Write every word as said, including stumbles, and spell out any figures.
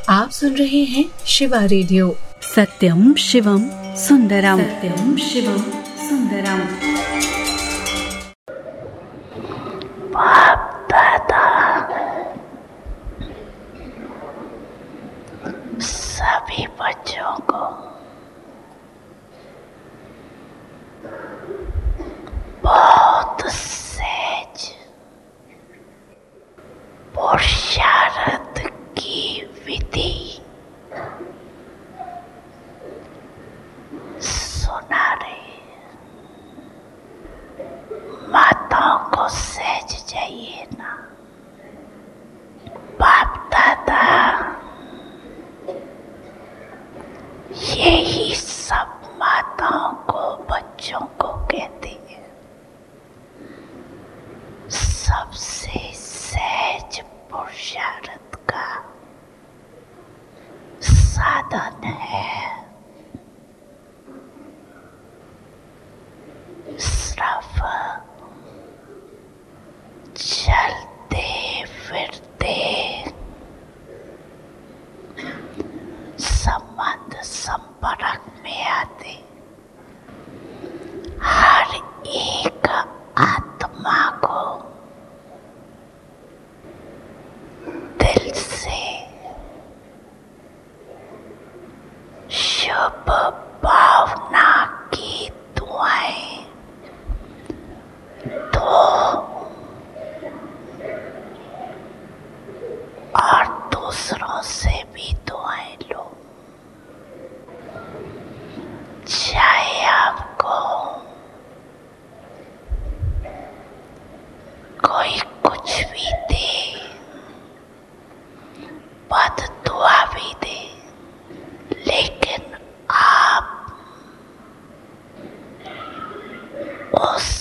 आप सुन रहे हैं शिवा रेडियो। सत्यम शिवम सुंदरम, सत्यम शिवम सुंदरम। बाप दादा सभी बच्चों को बहुत सहज पुरुषार्थ की विधि सुना रहे। माताओं को सहज चाहिए ना। बाप दादा यही सब माताओं को बच्चों को कहते हैं। सबसे सहज पुरुषार्थ का साधन है सिर्फ चलते फिरते संबंध संपर्क में आते हर एक आत्मा को दिल से शुभ भावना की दुआएं दो और दूसरों से भी दुआएं लो। चाहे आपको कोई कुछ भी दे, बद दुआ भी दे, लेकिन आप उस